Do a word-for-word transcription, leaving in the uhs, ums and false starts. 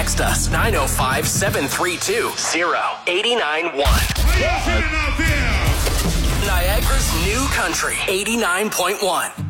text us nine oh five, seven three two, oh eight nine one. Niagara's new country, eighty-nine point one.